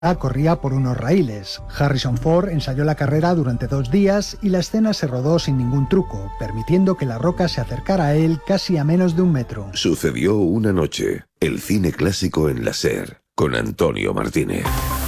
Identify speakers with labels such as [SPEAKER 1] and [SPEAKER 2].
[SPEAKER 1] corría por unos raíles. Harrison Ford ensayó la carrera durante 2 días y la escena se rodó sin ningún truco, permitiendo que la roca se acercara a él casi a menos de 1 metro.
[SPEAKER 2] Sucedió una noche. El cine clásico en la SER, con Antonio Martínez.